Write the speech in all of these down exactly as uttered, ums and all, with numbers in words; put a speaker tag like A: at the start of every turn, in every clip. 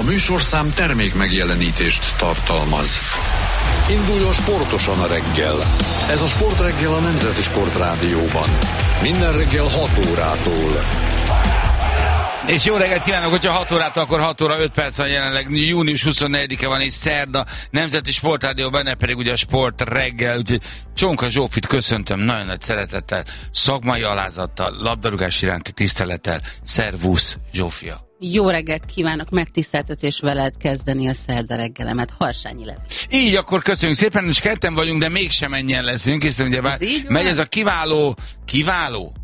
A: műsorszám termék megjelenítést tartalmaz. Induljon sportosan a reggel. Ez a Sportreggel a Nemzeti Sportrádióban. Minden reggel hat órától.
B: És jó reggelt kívánok, hogyha hat órától, akkor hat óra öt perc van jelenleg. június huszonnegyedike van és szerda, Nemzeti Sportrádió, benne pedig ugye a Sport Reggel. Úgyhogy Csonka Zsófit köszöntöm nagyon nagy szeretettel, szakmai alázattal, labdarúgás iránti tisztelettel. Szervusz, Zsófia!
C: Jó reggelt kívánok, megtiszteltetés veled kezdeni a szerda reggelemet. Harsányi Levi.
B: Így, akkor köszönjük szépen, és ketten vagyunk, de mégsem ennyien leszünk, hiszen ugye bár megy ez a kiváló, kiváló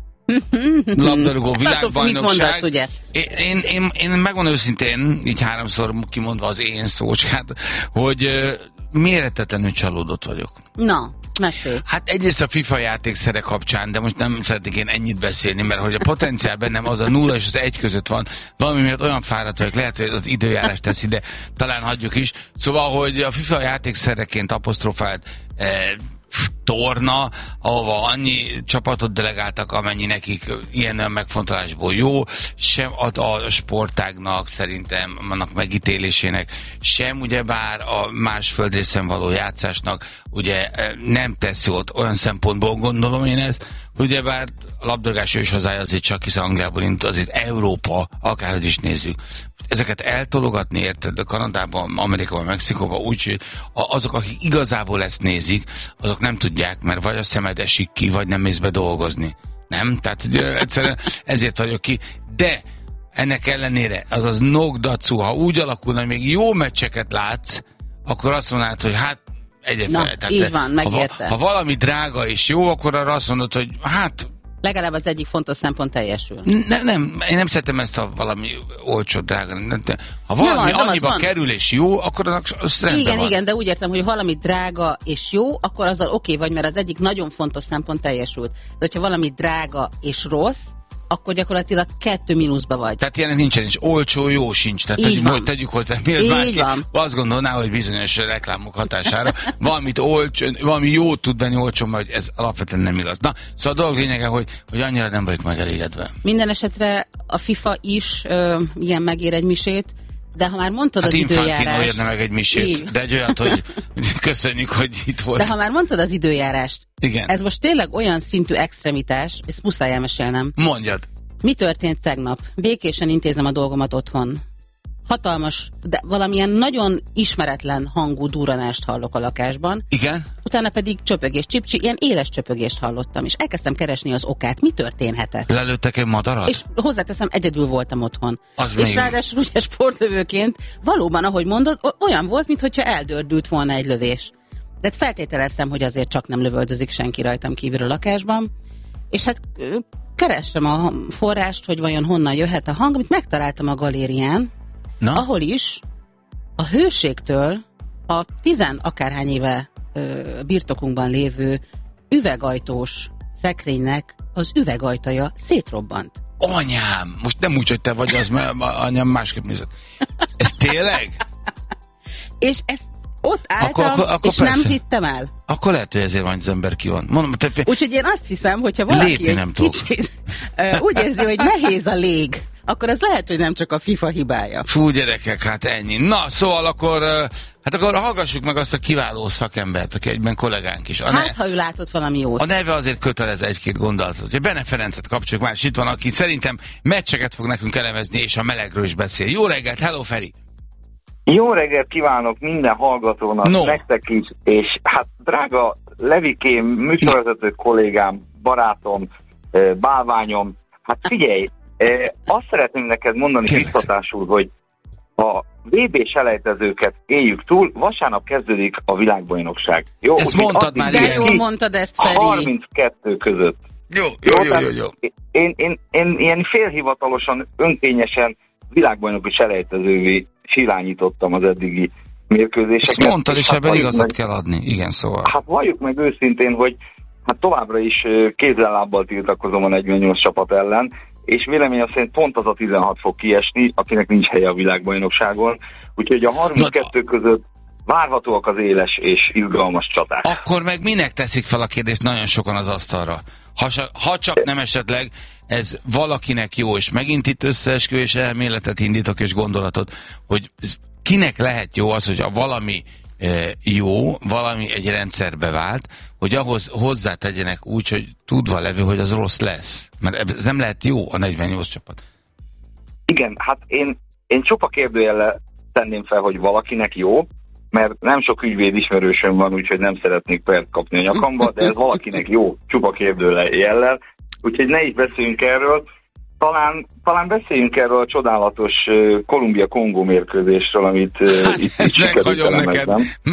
B: labdarúgó világbajnokság.
C: Mondasz, ugye?
B: Én, én, én megmondom őszintén, így háromszor kimondva az én szócskát, hogy uh, méretetlenül csalódott vagyok.
C: Na, mesélj.
B: Hát egyrészt a FIFA játékszere kapcsán, de most nem szeretnék én ennyit beszélni, mert hogy a potenciál bennem az a nulla és az egy között van, valami miatt olyan fáradt vagyok, lehet, hogy az időjárás teszi, de talán hagyjuk is. Szóval, hogy a FIFA játékszereként apostrofált eh, torna, ahova annyi csapatot delegáltak, amennyi nekik ilyen megfontolásból jó, sem a, a sportágnak szerintem annak megítélésének, sem ugyebár a más földrészen való játszásnak ugye nem tesz jót olyan szempontból, gondolom én ezt, ugyebár a labdarúgás ős hazája azért csak, hiszen Angliából indult, azért Európa, akárhogy is nézzük. Ezeket eltologatni, érted, de Kanadában, Amerikában, Mexikóban, úgyhogy azok, akik igazából ezt nézik, azok nem tudják, mert vagy a szemed esik ki, vagy nem mész be dolgozni. Nem? Tehát ugye, egyszerűen ezért vagyok ki. De ennek ellenére, azaz Nogdacu, ha úgy alakulna, hogy még jó meccseket látsz, akkor azt mondanád, hogy hát egyébként.
C: Na, így van, megérte.
B: Ha, ha valami drága és jó, akkor arra azt mondod, hogy hát
C: legalább az egyik fontos szempont teljesül.
B: Nem, nem, én nem szeretem ezt a valami olcsó drága. Ha valami nem, annyiba kerül és jó, akkor az rendben
C: igen,
B: van.
C: igen, de úgy értem, hogy valami drága és jó, akkor azzal oké okay vagy, mert az egyik nagyon fontos szempont teljesült. De hogyha valami drága és rossz, akkor gyakorlatilag kettő mínuszba vagy.
B: Tehát ilyenek nincsen, és olcsó jó sincs. Tehát tegyük, hogy tegyük hozzá, miért bárki azt gondolná, hogy bizonyos reklámok hatására valamit olcsó, valami jót tud venni olcsó, majd ez alapvetően nem igaz. Na, szóval a dolog lényege, hogy, hogy annyira nem vagyok megelégedve.
C: Minden esetre a FIFA is ö, ilyen megér egy misét, de ha már mondtad hát az időjárást... Hát Infantino érne
B: meg egy misét, így. De egy olyat, hogy köszönjük, hogy itt volt.
C: De ha már mondtad az időjárást,
B: igen.
C: Ez most tényleg olyan szintű extremitás, ezt muszáj elmesélnem.
B: Mondjad.
C: Mi történt tegnap? Békésen intézem a dolgomat otthon. Hatalmas, de valamilyen nagyon ismeretlen hangú durranást hallok a lakásban.
B: Igen.
C: Utána pedig csöpögés, csipcsi, ilyen éles csöpögést hallottam, és elkezdtem keresni az okát. Mi történhetett?
B: Lelőttek egy madarat?
C: És hozzáteszem, egyedül voltam otthon.
B: Az
C: és
B: még...
C: ráadásul ugye sportlövőként valóban, ahogy mondod, olyan volt, mintha eldördült volna egy lövés. De feltételeztem, hogy azért csak nem lövöldözik senki rajtam kívül a lakásban. És hát kerestem a forrást, hogy vajon honnan jöhet a hang, amit megtaláltam a galérián, na? Ahol is a hőségtől a tizen akárhány éve ö, birtokunkban lévő üvegajtós szekrénynek az üvegajtaja szétrobbant.
B: Anyám! Most nem úgy, hogy te vagy az, mert anyám másképp nézett. Ez tényleg?
C: És ezt ott álltam,
B: akkor, akkor, akkor
C: és
B: persze.
C: Nem hittem el.
B: Akkor lehet, hogy ezért van, hogy az ember ki van. Mondom, te...
C: Úgyhogy én azt hiszem, hogyha valaki egy
B: nem
C: kicsit uh, úgy érzi, hogy nehéz a lég, akkor ez lehet, hogy nem csak a FIFA hibája.
B: Fú, gyerekek, hát ennyi. Na, szóval akkor, hát akkor hallgassuk meg azt a kiváló szakembert, aki egyben kollégánk is. A
C: hát,
B: ne...
C: ha ő látott valami jót.
B: A neve azért kötelez egy-két gondolatot. Ugye Bene Ferencet kapcsoljuk, már itt van, aki szerintem meccseket fog nekünk elemezni, és a melegről is beszél. Jó reggelt, hello Feri!
D: Jó reggelt kívánok minden hallgatónak,
B: no.
D: nektek is, és hát drága Levikém, műsorvezető kollégám, barátom, bálványom, hát figyelj, azt szeretném neked mondani biztatásul, hogy a vé bé-selejtezőket éljük túl, vasárnap kezdődik a világbajnokság. Jó,
B: ezt mondtad már,
C: de jól mondtad ezt, Feri.
D: harminckettő között.
B: Jó, jó, jó, jó, jó.
D: Én, én, én ilyen félhivatalosan, önkényesen világbajnoki selejtezővé silányítottam az eddigi mérkőzéseket.
B: Ezt mondtad, és
D: hát
B: ebben igazat
D: meg,
B: kell adni. Igen, szóval.
D: Hát valljuk meg őszintén, hogy hát továbbra is kézzel-lábbal tiltakozom a negyvennyolc csapat ellen, és véleményem szerint pont az a tizenhat fog kiesni, akinek nincs helye a világbajnokságon. Úgyhogy a harminckettő között várhatóak az éles és izgalmas csaták.
B: Akkor meg minek teszik fel a kérdést nagyon sokan az asztalra? Ha, ha csak nem esetleg ez valakinek jó, és megint itt összeesküvés elméletet indítok és gondolatot, hogy kinek lehet jó az, hogy a valami e, jó, valami egy rendszerbe vált, hogy ahhoz hozzátegyenek úgy, hogy tudva levő, hogy az rossz lesz. Mert ez nem lehet jó a negyvennyolc csapat.
D: Igen, hát én, én csupa kérdőjellel tenném fel, hogy valakinek jó, mert nem sok ügyvéd ismerősöm van, úgyhogy nem szeretnék pert kapni a nyakamba, de ez valakinek jó, csupa kérdőjellel, úgyhogy ne is beszéljünk erről. Talán, talán beszéljünk erről a csodálatos uh, Kolumbia-Kongó mérkőzésről, amit uh,
B: hát
D: itt,
B: ezt
D: itt
B: meghagyom neked,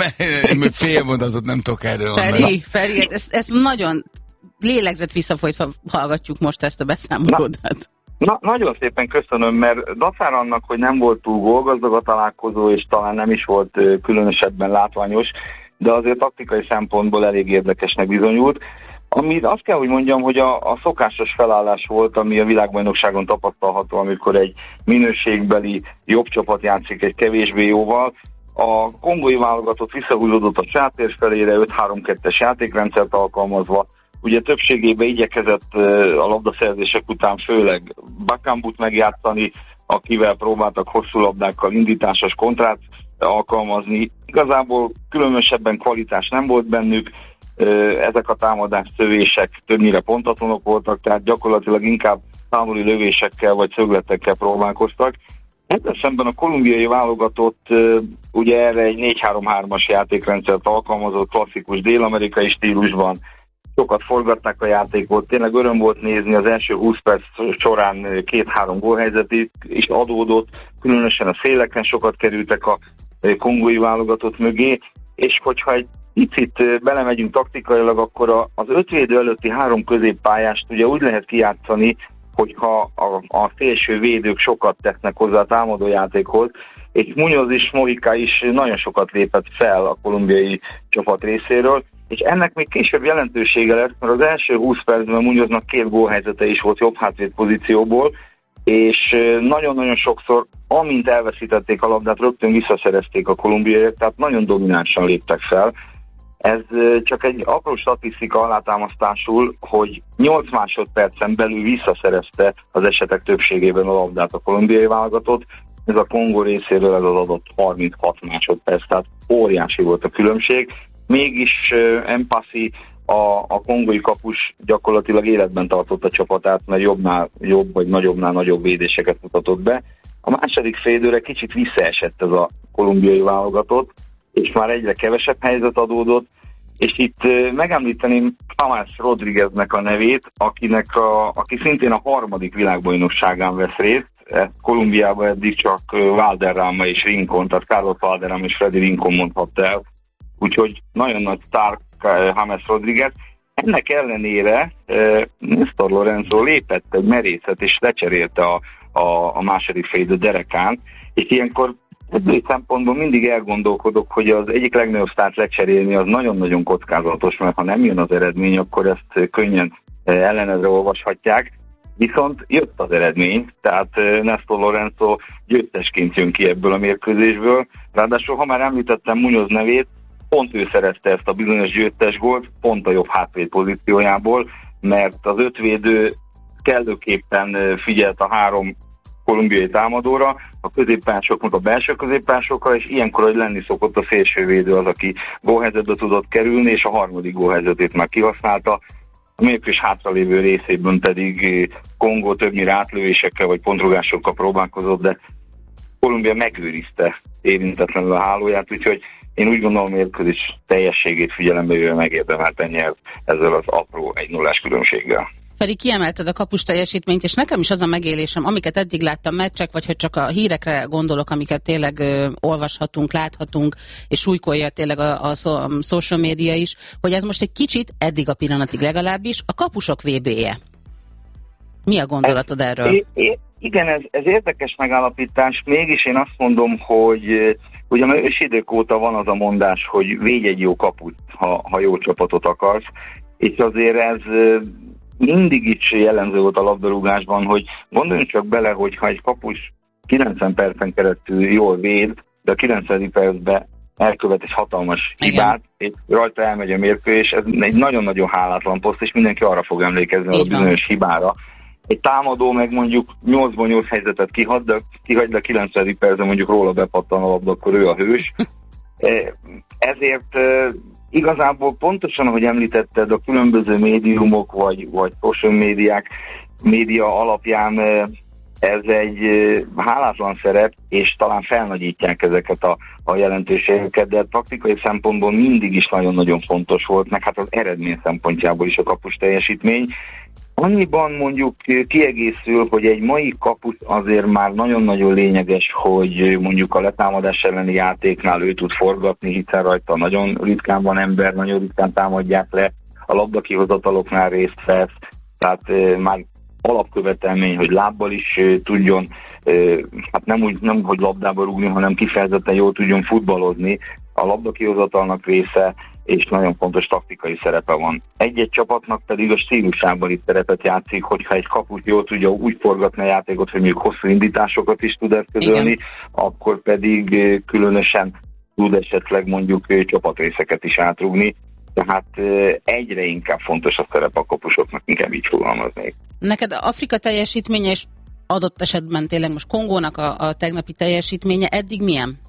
B: mert fél mondatot nem tudok erről mondani.
C: Feri, Feri, ezt, ezt nagyon lélegzett visszafolytva hallgatjuk most ezt a beszámolódat.
D: Na, nagyon szépen köszönöm, mert dacára annak, hogy nem volt túl gólgazdag a találkozó, és talán nem is volt uh, különösebben látványos, de azért taktikai szempontból elég érdekesnek bizonyult. Amit azt kell, hogy mondjam, hogy a, a szokásos felállás volt, ami a világbajnokságon tapasztalható, amikor egy minőségbeli jobb csapat játszik egy kevésbé jóval. A kongói válogatott visszahúzódott a sátér felére öt három kettes játékrendszert alkalmazva. Ugye többségében igyekezett a labdaszerzések után főleg Bakambut megjátszani, akivel próbáltak hosszú labdákkal indításos kontrát alkalmazni. Igazából különösebben kvalitás nem volt bennük, ezek a támadás szövések többnyire pontatlanok voltak, tehát gyakorlatilag inkább távoli lövésekkel vagy szögletekkel próbálkoztak. Ezzel szemben a kolumbiai válogatott ugye erre egy négy három hármas játékrendszert alkalmazott, klasszikus dél-amerikai stílusban. Sokat forgatták a játékot, tényleg öröm volt nézni, az első húsz perc során két-három gólhelyzet is adódott, különösen a széleken sokat kerültek a kongói válogatott mögé, és hogyha egy picit belemegyünk taktikailag, akkor az ötvédő előtti három középpályást ugye úgy lehet kijátszani, hogyha a, a szélső védők sokat tesznek hozzá a támadójátékhoz, és Muñoz és Mojica is nagyon sokat lépett fel a kolumbiai csapat részéről, és ennek még később jelentősége lesz, mert az első húsz percben Muñoznak két gólhelyzete is volt jobb hátvéd pozícióból, és nagyon-nagyon sokszor, amint elveszítették a labdát, rögtön visszaszerezték a kolumbiaiak, tehát nagyon dominánsan léptek fel. Ez csak egy apró statisztika alátámasztásul, hogy nyolc másodpercen belül visszaszerezte az esetek többségében a labdát a kolumbiai válogatott. Ez a Kongó részéről ez az adott harminchat másodperc, tehát óriási volt a különbség. Mégis uh, Mpassi, a, a kongói kapus gyakorlatilag életben tartott a csapatát, mert jobbnál jobb vagy nagyobbnál nagyobb védéseket mutatott be. A második félidőre kicsit visszaesett ez a kolumbiai válogatott, és már egyre kevesebb helyzet adódott, és itt uh, megemlíteném James Rodrigueznek a nevét, akinek a, aki szintén a harmadik világbajnokságán vesz részt. Ezt Kolumbiában eddig csak Valderrama és Rincon, tehát Carlos Valderrama és Freddy Rincon mondhatta el, úgyhogy nagyon nagy sztár James Rodriguez. Ennek ellenére uh, Néstor Lorenzo lépett egy merészet, és lecserélte a, a, a második félidő derekán, és ilyenkor ebből szempontból mindig elgondolkodok, hogy az egyik legnagyobb sztárt lecserélni az nagyon-nagyon kockázatos, mert ha nem jön az eredmény, akkor ezt könnyen ellenedre olvashatják. Viszont jött az eredmény, tehát Néstor Lorenzo győztesként jön ki ebből a mérkőzésből. Ráadásul, ha már említettem Muñoz nevét, pont ő szerezte ezt a bizonyos győztes gólt, pont a jobb hátvéd pozíciójából, mert az ötvédő kellőképpen figyelt a három kolumbiai támadóra, a középpályásoknak a belső középpályásokra, és ilyenkor, hogy lenni szokott a szélsővédő az, aki gólhelyzetbe tudott kerülni, és a harmadik gólhelyzetét már kihasználta. A mérkőzés hátralévő részében pedig Kongó többnyire átlövésekkel vagy pontrugásokkal próbálkozott, de Kolumbia megőrizte érintetlenül a hálóját, úgyhogy én úgy gondolom, mérkőzés teljességét figyelembe véve megérdemelten nyert ezzel az apró egy nullás különbséggel.
C: Feri, kiemelted a kapus teljesítményt, és nekem is az a megélésem, amiket eddig láttam meccsek, vagy hogy csak a hírekre gondolok, amiket tényleg ö, olvashatunk, láthatunk, és súlykolja tényleg a, a, a social media is, hogy ez most egy kicsit, eddig a pillanatig legalábbis, a kapusok vé bé-je. Mi a gondolatod
D: ez,
C: erről?
D: É, é, igen, ez, ez érdekes megállapítás, mégis én azt mondom, hogy ugye már ősidők óta van az a mondás, hogy védj egy jó kaput, ha, ha jó csapatot akarsz, és azért ez mindig is jellemző volt a labdarúgásban, hogy gondoljunk csak bele, hogy ha egy kapus kilencven percen keresztül jól véd, de a kilencvenedik percben elkövet egy hatalmas
C: Igen.
D: hibát, és rajta elmegy a mérkőzés, ez egy nagyon-nagyon hálátlan poszt, és mindenki arra fog emlékezni a bizonyos hibára. Egy támadó meg mondjuk nyolcból nyolc helyzetet kihagy, de, kihagy, de kilencvenedik percben mondjuk róla bepattan a labda, akkor ő a hős. Ezért igazából pontosan, ahogy említetted, a különböző médiumok vagy, vagy social médiák média alapján ez egy hálátlan szerep, és talán felnagyítják ezeket a, a jelentőségeket, de taktikai szempontból mindig is nagyon-nagyon fontos volt, meg hát az eredmény szempontjából is a kapus teljesítmény. Annyiban mondjuk kiegészül, hogy egy mai kapus azért már nagyon-nagyon lényeges, hogy mondjuk a letámadás elleni játéknál ő tud forgatni, hiszen rajta nagyon ritkán van ember, nagyon ritkán támadják le, a labdakihozataloknál részt vesz, tehát már alapkövetelmény, hogy lábbal is tudjon, hát nem úgy, nem hogy labdába rúgni, hanem kifejezetten jól tudjon futballozni, a labdakihozatalnak része, és nagyon fontos taktikai szerepe van. Egy-egy csapatnak pedig a stílusában is szerepet játszik, hogyha egy kapus jól tudja úgy forgatni a játékot, hogy még hosszú indításokat is tud eszközölni, igen, akkor pedig különösen tud esetleg mondjuk csapatrészeket is átrugni. Tehát egyre inkább fontos a szerep a kapusoknak, inkább így fogalmaznék.
C: Neked Afrika teljesítménye, és adott esetben tényleg most Kongónak a, a tegnapi teljesítménye eddig milyen?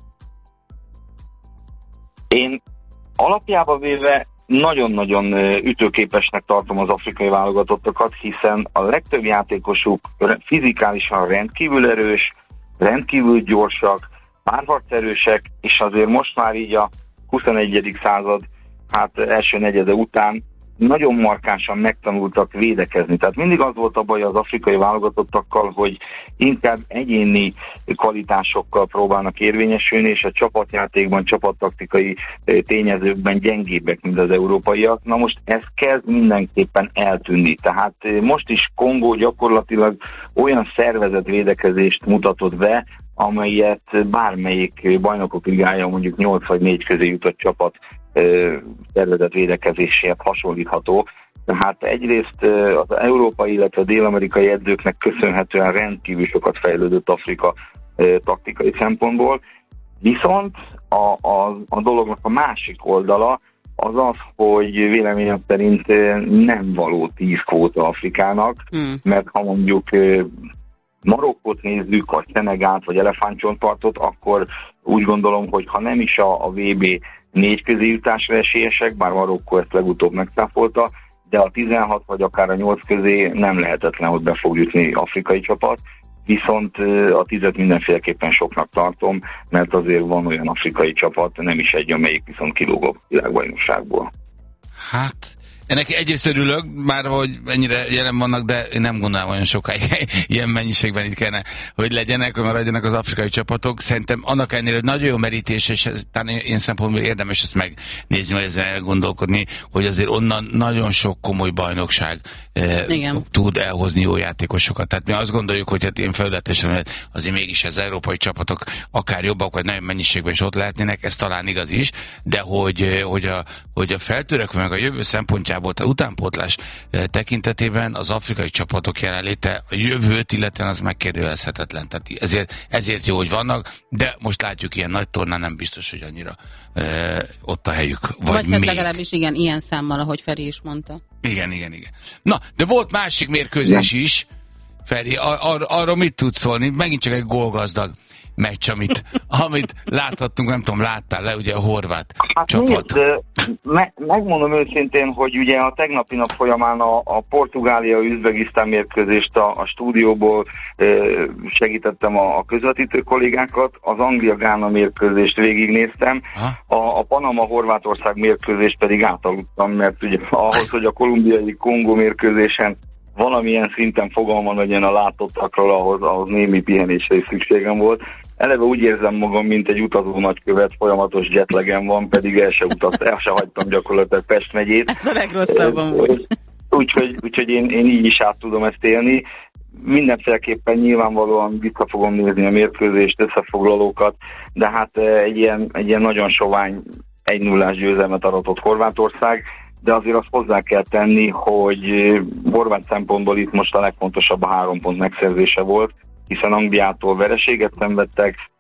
D: Én alapjába véve nagyon-nagyon ütőképesnek tartom az afrikai válogatottakat, hiszen a legtöbb játékosuk fizikálisan rendkívül erős, rendkívül gyorsak, párharcerősek, és azért most már így a huszonegyedik század hát első negyede után nagyon markánsan megtanultak védekezni. Tehát mindig az volt a baj az afrikai válogatottakkal, hogy inkább egyéni kvalitásokkal próbálnak érvényesülni, és a csapatjátékban, csapattaktikai tényezőkben gyengébbek, mint az európaiak. Na most ez kezd mindenképpen eltűnni. Tehát most is Kongó gyakorlatilag olyan szervezett védekezést mutatott be, amelyet bármelyik bajnokok ligája mondjuk nyolc vagy négy közé jutott csapat szervezett védekezésért hasonlítható. Tehát egyrészt az európai, illetve a dél-amerikai edzőknek köszönhetően rendkívül sokat fejlődött Afrika taktikai szempontból, viszont a, a, a dolognak a másik oldala az az, hogy véleményem szerint nem való tíz kvóta Afrikának, hmm. mert ha mondjuk Marokkót nézzük, vagy Szenegált, vagy Elefántcsontpartot, akkor úgy gondolom, hogy ha nem is a, a vé bé négy közé jutásra esélyesek, bár Marokkó ezt legutóbb megszáfolta, de a tizenhat vagy akár a nyolc közé nem lehetetlen, hogy be fog jutni afrikai csapat, viszont a tízet mindenféleképpen soknak tartom, mert azért van olyan afrikai csapat, nem is egy, amelyik viszont kilóg a világbajnokságból.
B: Hát, ennek egyrészt örülök, már hogy ennyire jelen vannak, de én nem gondolom olyan sokáig ilyen mennyiségben itt kellene, hogy legyenek, hogy maradjanak az afrikai csapatok. Szerintem annak ellenére, hogy nagyon jó merítés, és ez, talán én szempontból érdemes ezt megnézni, vagy ezzel elgondolkodni, hogy azért onnan nagyon sok komoly bajnokság eh, tud elhozni jó játékosokat. Tehát mi azt gondoljuk, hogy hát ilyen felületesen azért mégis az európai csapatok akár jobbak, vagy nagyon mennyiségben is ott lehetnének, ez talán igaz is, de hogy, hogy a, hogy a feltörekvő meg a jövő szempontjából a utánpótlás tekintetében az afrikai csapatok jelenléte a jövőt illetően az megkérdőjelezhetetlen. Tehát ezért, ezért jó, hogy vannak, de most látjuk, ilyen nagy tornán nem biztos, hogy annyira e, ott a helyük. Vagy,
C: vagy hát legalábbis igen, ilyen számmal, ahogy Feri is mondta.
B: Igen, igen, igen. Na, de volt másik mérkőzés ja. is, Feri, ar- ar- arról mit tudsz szólni? Megint csak egy gólgazdag meccs, amit, amit láthattunk, nem tudom, láttál le, ugye a horvát hát csapat.
D: Nézd, me- megmondom őszintén, hogy ugye a tegnapi nap folyamán a, a Portugália-Üzbegisztán mérkőzést a, a stúdióból e, segítettem a, a közvetítő kollégákat, az Anglia-Gána mérkőzést végignéztem, a, a Panama-Horvátország mérkőzést pedig átaludtam, mert ugye ahhoz, hogy a kolumbiai-Kongó mérkőzésen valamilyen szinten fogalmam legyen a látottakról, ahhoz, ahhoz némi pihenésre is szükségem volt. Eleve úgy érzem magam, mint egy utazó nagykövet, folyamatos jetlegen van, pedig el se utazt, el se hagytam gyakorlatilag Pest megyét.
C: Ez a legrosszabban volt.
D: Úgyhogy, úgyhogy én, én így is át tudom ezt élni. Mindenféleképpen nyilvánvalóan vissza fogom nézni a mérkőzést, összefoglalókat, de hát egy ilyen, egy ilyen nagyon sovány egy nullás győzelmet aratott Horvátország, de azért azt hozzá kell tenni, hogy horvát szempontból itt most a legfontosabb a három pont megszerzése volt, hiszen Angliától vereséget szenvedtek,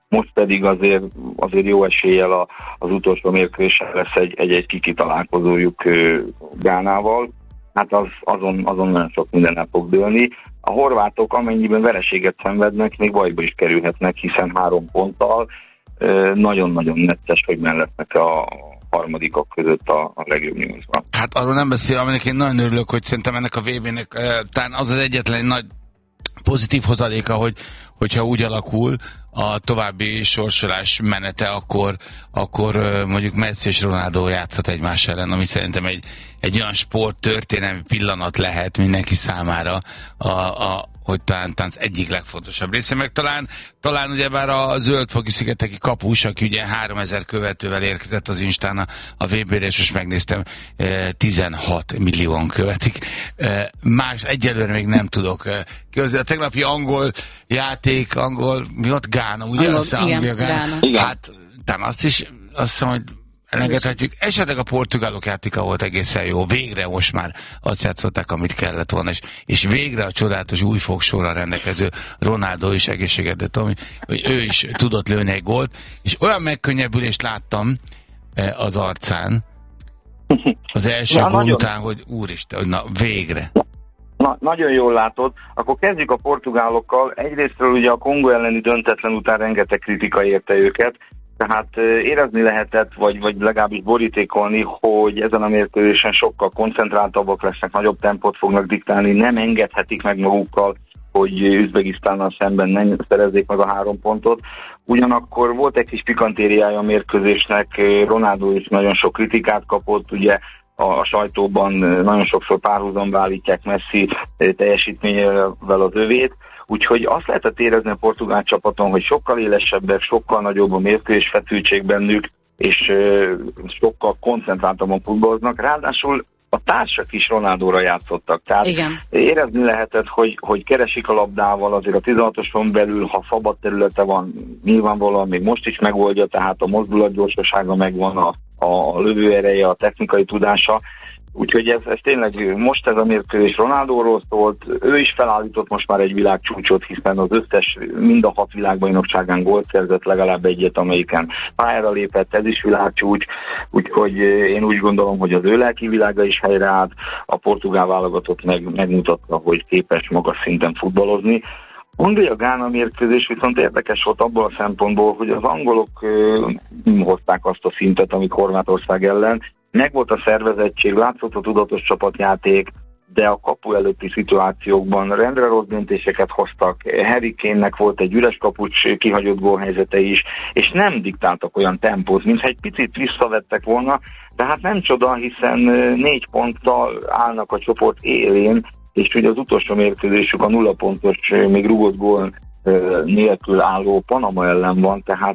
D: most pedig azért, azért jó eséllyel a, az utolsó mérkőzésen lesz egy, egy, egy kiki találkozójuk Gánával. Hát az, azon, azon nagyon sok mindennel fog dőlni. A horvátok amennyiben vereséget szenvednek, még bajba is kerülhetnek, hiszen három ponttal nagyon-nagyon necces, hogy mellesznek a harmadikok között a, a legjobb nyolcban.
B: Hát arról nem beszél, aminek én nagyon örülök, hogy szerintem ennek a vé bének e, talán az az egyetlen nagy pozitív hozadéka, hogy, hogyha úgy alakul a további sorsolás menete, akkor, akkor mondjuk Messi és Ronaldo játszhat egymás ellen, ami szerintem egy, egy olyan sport történelmi pillanat lehet mindenki számára, a, a, hogy talán, talán az egyik legfontosabb része, meg talán, talán ugyebár a zöldfoki szigeteki kapus, aki ugye háromezer követővel érkezett az Instán a, a vé bére, és most megnéztem, tizenhat millióan követik. Más egyelőre még nem tudok. Közben a tegnapi angol játék, angol, mi ott? Gána, ugye?
C: Angol,
B: az
C: igen,
B: Anglia, Gána.
C: Gána.
B: Hát, talán azt is, azt hiszem, hogy elengedhetjük. Esetleg a portugálok játéka volt egészen jó. Végre most már azt játszották, amit kellett volna, és, és végre a csodálatos új fogsorral rendelkező Ronaldo is egészségedett, ami, hogy ő is tudott lőni egy gólt, és olyan megkönnyebbülést láttam az arcán az első
D: na,
B: gól
D: nagyon...
B: után, hogy úristen, hogy na, végre.
D: Na, nagyon jól látod. Akkor kezdjük a portugálokkal. Egyrésztről ugye a Kongó elleni döntetlen után rengeteg kritika érte őket, tehát érezni lehetett, vagy, vagy legalábbis borítékolni, hogy ezen a mérkőzésen sokkal koncentráltabbak lesznek, nagyobb tempót fognak diktálni, nem engedhetik meg magukkal, hogy Üzbegisztánnal szemben nem szerezzék meg a három pontot. Ugyanakkor volt egy kis pikantériája a mérkőzésnek, Ronaldo is nagyon sok kritikát kapott, ugye a sajtóban nagyon sokszor párhuzamba állítják Messi teljesítményével az övét, úgyhogy azt lehetett érezni a portugál csapaton, hogy sokkal élesebbek, sokkal nagyobb a mérkőzés feszültség bennük, és sokkal koncentráltabban futballoznak, ráadásul a társak is Ronaldóra játszottak. Tehát igen. Érezni lehetett, hogy, hogy keresik a labdával, azért a tizenhatoson belül, ha szabad területe van, nyilvánvalóan még most is megoldja, tehát a mozdulatgyorsasága megvan, a, a lövőereje, a technikai tudása. Úgyhogy ez, ez tényleg most ez a mérkőzés Ronaldóról szólt, ő is felállított most már egy világcsúcsot, hiszen az összes, mind a hat világbajnokságán gólt szerzett, legalább egyet, amelyiken pályára lépett, ez is világcsúcs, úgyhogy én úgy gondolom, hogy az ő lelki világa is helyreállt, a portugál válogatott meg, megmutatta, hogy képes magas szinten futballozni. Anglia-Gána mérkőzés viszont érdekes volt abból a szempontból, hogy az angolok nem hozták azt a szintet, amit Horvátország ellen. Megvolt a szervezettség, látszott a tudatos csapatjáték, de a kapu előtti szituációkban rendre rossz döntéseket hoztak. Harry Kane-nek volt egy üres kapucs kihagyott gólhelyzete is, és nem diktáltak olyan tempót, mintha egy picit visszavettek volna, de hát nem csoda, hiszen négy ponttal állnak a csoport élén, és ugye az utolsó mérkőzésük a nulla pontos, még rúgott gól nélkül álló Panama ellen van, tehát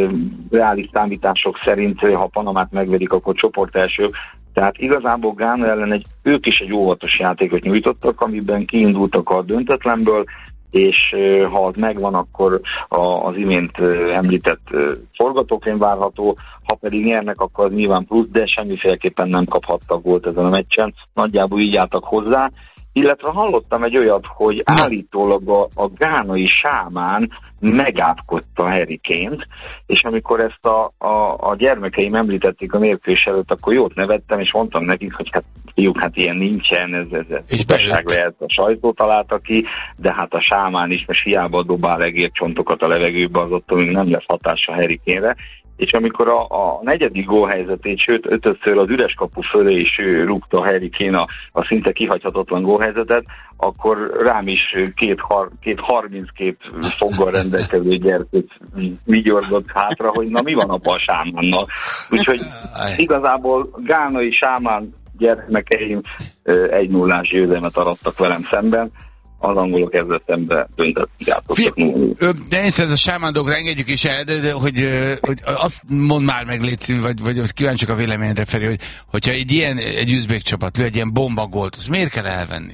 D: reális számítások szerint, ha Panamát megverik, akkor csoport elsők. Tehát igazából Gána ellen egy, ők is egy óvatos játékot nyújtottak, amiben kiindultak a döntetlenből, és ha az megvan, akkor az imént említett forgatókönyv várható, ha pedig nyernek, akkor az nyilván plusz, de semmiféleképpen nem kaphattak gólt ezen a meccsen. Nagyjából így álltak hozzá. Illetve hallottam egy olyat, hogy állítólag a, a gánai sámán megátkozta Harry Kane-t, és amikor ezt a, a, a gyermekeim említették a mérkőzés előtt, akkor jót nevettem, és mondtam nekik, hogy hát fiúk, hát ilyen nincsen, ez, ez, ez besság lehet, a sajtó találta ki, de hát a sámán is, mert hiába dobál egércsontokat a levegőbe, az ott még nem lesz hatása Harry Kane-re. És amikor a, a negyedik gólhelyzetét, sőt ötödször az üres kapu fölé is rúgta Harry Kane a, a szinte kihagyhatatlan gólhelyzetet, akkor rám is két, har, két harminckét foggal rendelkező gyerkőt vigyorgott hátra, hogy na mi van apa a sámánnal. Úgyhogy igazából gánai sámán gyermekeim egy nullás győzelmet arattak velem szemben. Az angolok ezzel szembe döntött játszottak.
B: De én szerintem a sámán dolgra engedjük is el, de, de hogy, hogy azt mondd már meg, Léci, vagy, vagy kíváncsiak a véleményedre felé, hogy hogyha egy ilyen, egy üzbék csapat, egy ilyen bombagolt, azt miért kell elvenni?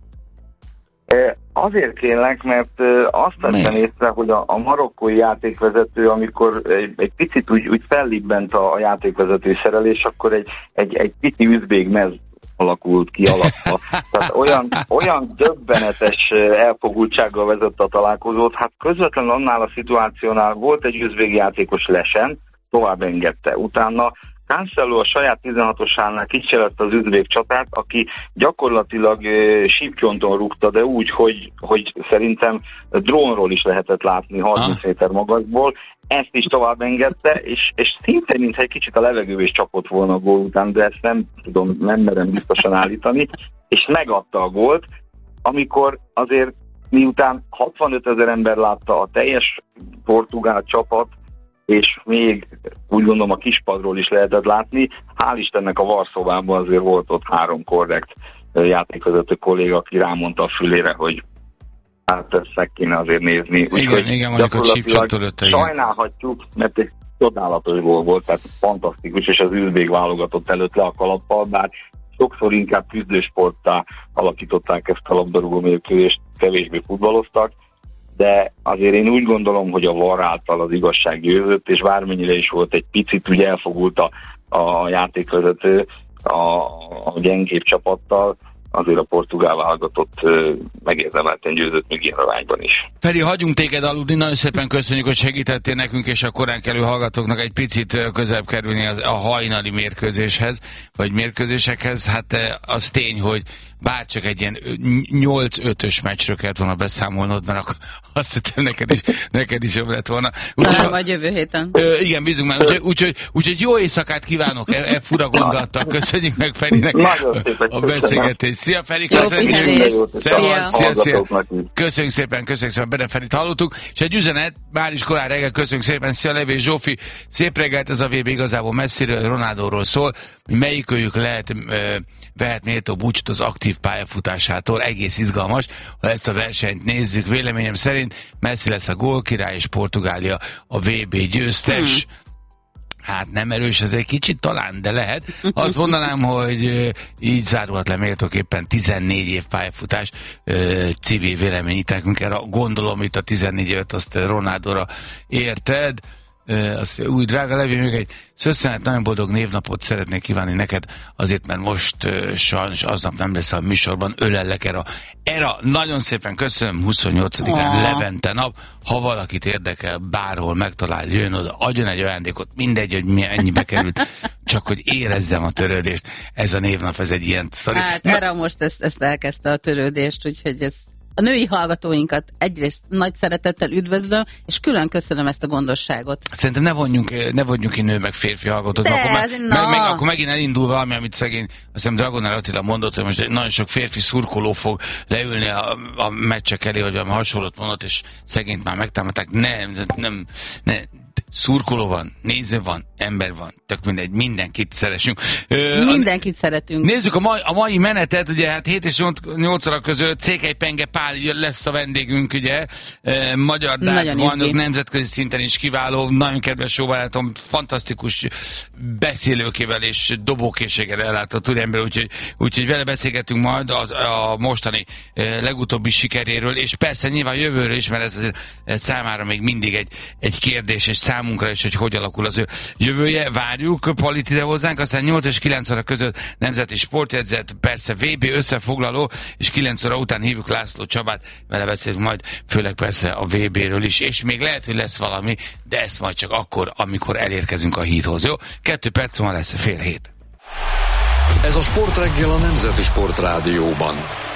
D: Azért kérlek, mert azt tettem észre, hogy a, a marokkói játékvezető, amikor egy, egy picit úgy, úgy fellibbent a, a játékvezető szerelés, akkor egy, egy, egy pici üzbék mez alakult ki alatta. Tehát olyan, olyan döbbenetes elfogultsággal vezette a találkozót, hát közvetlenül annál a szituációnál volt egy üzbég játékos lesen, tovább engedte. Utána Cancelo a saját tizenhatosánál kicselezte az üzbég csatát, aki gyakorlatilag e, sípcsonton rúgta, de úgy, hogy, hogy szerintem drónról is lehetett látni harminc ah. méter magasból. Ezt is tovább engedte, és, és szinte mintha egy kicsit a levegőbe is csapott volna a gól után, de ezt nem tudom, nem merem biztosan állítani, és megadta a gólt, amikor azért miután hatvanöt ezer ember látta a teljes portugál csapat, és még úgy gondolom a kispadról is lehetett látni, hál' Istennek a Varszóvában azért volt ott három korrekt játékvezető kolléga, aki rámondta a fülére, hogy hát ezt meg kéne azért nézni.
B: Igen, Úgyhogy igen, mondjuk a csípcsontól
D: sajnálhatjuk, mert egy csodálatos gól volt, tehát fantasztikus, és az üzbég válogatott előtt le a kalappal, bár sokszor inkább küzdősporttá alakították ezt a labdarúgó mérkőzést, kevésbé futballoztak, de azért én úgy gondolom, hogy a VAR által az igazság győzött, és bármennyire is volt egy picit, ugye elfogult a, a játékvezető a, a gyengébb csapattal, azért a portugál válogatott megérdemelten győzött még ilyen arányban is.
B: Feri, hagyjunk téged aludni, nagyon szépen köszönjük, hogy segítettél nekünk és a korán kelő hallgatóknak egy picit közelebb kerülni az, a hajnali mérkőzéshez, vagy mérkőzésekhez. Hát az tény, hogy bárcsak egy ilyen nyolc ötös meccsről kellett volna beszámolnod, mert akkor azt hittem neked is, neked is jobb lett volna.
C: Úgy, vagy jövő héten.
B: Ö, igen, bízunk már. Úgyhogy úgy, úgy, úgy, jó éjszakát kívánok, e, e fura gondolattal. Köszönjük meg Ferinek a beszélgetést. Szia Feri, köszönjük. Szia, szia, szia. Köszönjük szépen, köszönjük szépen, Bede Ferit hallottuk. És egy üzenet, már is korán reggel, köszönjük szépen. Szia Levé Zsófi, szép reggelt, ez a vé bé igazából messziről, Ronaldóról szól, hogy melyikőjük lehet, ö, vehet méltó búcsút az aktív pályafutásától, egész izgalmas. Ha ezt a versenyt nézzük, véleményem szerint Messi lesz a gólkirály, és Portugália a vé bé győztes. Hmm. Hát nem erős ez egy kicsit talán, de lehet. Azt mondanám, hogy így zárulhat le méltóképpen tizennégy év pályafutás, civil véleményítekünk erre. Gondolom itt a tizennégy évet azt Ronaldóra érted. Azt, úgy drága Levi, még egy szösszenet, nagyon boldog névnapot szeretnék kívánni neked, azért, mert most uh, sajnos aznap nem lesz a műsorban, ölellek Era. Era, nagyon szépen köszönöm, huszonnyolcadikán Levente nap, ha valakit érdekel, bárhol megtalál, jön oda, adjon egy ajándékot, mindegy, hogy mi ennyibe került, csak hogy érezzem a törődést. Ez a névnap, ez egy ilyen sztori.
C: Hát Era most ezt, ezt elkezdte a törődést, úgyhogy ez a női hallgatóinkat egyrészt nagy szeretettel üdvözlöm, és külön köszönöm ezt a gondosságot.
B: Szerintem ne vonjunk, ne vonjunk ki nő meg férfi hallgatót, akkor, meg, meg, meg, akkor megint elindul valami, amit szegény, azt hiszem Dragonár Attila mondott, hogy most nagyon sok férfi szurkoló fog leülni a, a meccsek elé, hogy valami hasonlót mondott, és szegényt már megtámadták. Nem, nem, nem. Szurkoló van, néző van, ember van, tök mindegy, mindenkit szeretünk. Ö,
C: mindenkit szeretünk.
B: Nézzük a mai, a mai menetet, ugye hát hét és nyolc óra között Székely Penge Pál lesz a vendégünk, ugye, e, magyar dát vannak, nemzetközi szinten is kiváló, nagyon kedves jó barátom, fantasztikus beszélőkével és dobókészséggel ellátott úriember, úgyhogy, úgyhogy vele beszélgetünk majd az, a mostani e, legutóbbi sikeréről, és persze nyilván jövőről is, mert ez, ez számára még mindig egy, egy kérdés, és számunkra is, hogy hogy alakul az ő jövője. Várjuk Palit ide hozzánk, aztán nyolc és kilenc óra között nemzeti sportjegyzet, persze vé bé összefoglaló, és kilenc óra után hívjuk László Csabát, vele beszélünk majd, főleg persze a vé béről is, és még lehet, hogy lesz valami, de ezt majd csak akkor, amikor elérkezünk a hídhoz, jó? Kettő perc múlva lesz fél hét.
A: Ez a Sportreggel a Nemzeti Sportrádióban.